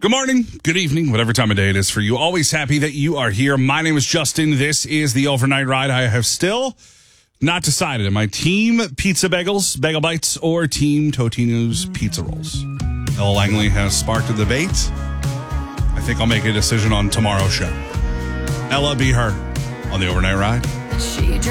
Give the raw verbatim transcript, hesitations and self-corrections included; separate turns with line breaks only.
Good morning, good evening, whatever time of day it is for you. Always happy that you are here. My name is Justin. This is the Overnight Ride. I have still not decided. Am I Team Pizza Bagels, Bagel Bites, or Team Totino's Pizza Rolls? Ella Langley has sparked a debate. I think I'll make a decision on tomorrow's show. Ella, be her on the Overnight Ride.
She